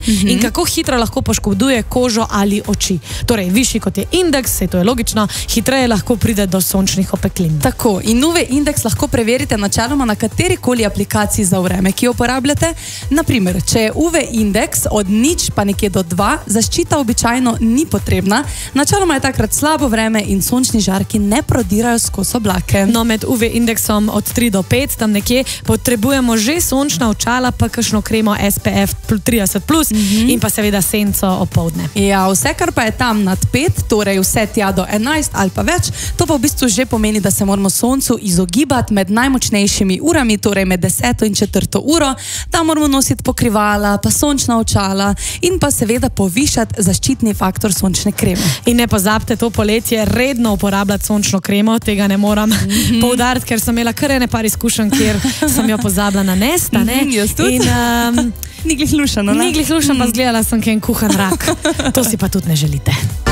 in kako hitro lahko poškoduje kožo ali oči. Torej, višji kot je indeks, to je logično, hitreje lahko pride do sončnih opeklin. Tako, in UV indeks lahko preverite načeloma na katerikoli aplikaciji za vreme, ki jo uporabljate. Naprimer, če je UV indeks od 0 pa nekje do 2, zaščita običajno ni potrebna. Načeloma je takrat slabo vreme in sončni žarki ne prodirajo skozi oblake. No, med UV indeksom od 3 do 5, tam nekje, potrebujemo že sončna očala, pa kakšno kremo SPF 30+, in pa seveda senco opoldne. Ja, vse, kar pa je tam nad 5, torej vse tja do 11 ali pa več, to pa v bistvu že pomeni, da se moramo soncu izogibati med najmočnejšimi urami, torej med 10. in 4. uro. Tam moramo nositi pokrivala, pa sončna očala in pa seveda povišati zaščitni faktor sončne kreme. In ne pozabite to poletje redno uporabljati sončno kremo, tega ne moram poudariti, ker sem imela kar ene par izkušenj, kjer sem jo pozabila nanesti, ne? Jaz tudi. In Ni glih lušano, ne? Ni glih lušano, pa zgledala sem, kaj en kuhan rak. To si pa tudi ne želite.